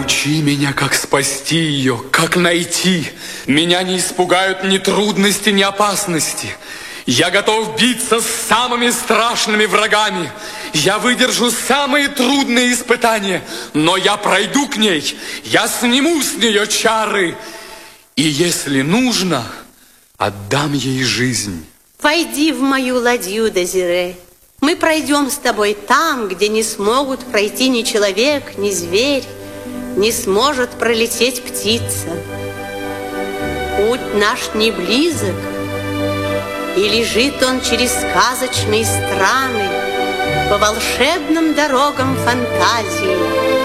Научи меня, как спасти ее, как найти. Меня не испугают ни трудности, ни опасности. Я готов биться с самыми страшными врагами. Я выдержу самые трудные испытания, но я пройду к ней, я сниму с нее чары. И если нужно, отдам ей жизнь. Войди в мою ладью, Дезире. Мы пройдем с тобой там, где не смогут пройти ни человек, ни зверь, не сможет пролететь птица. Путь наш не близок, и лежит он через сказочные страны по волшебным дорогам фантазии.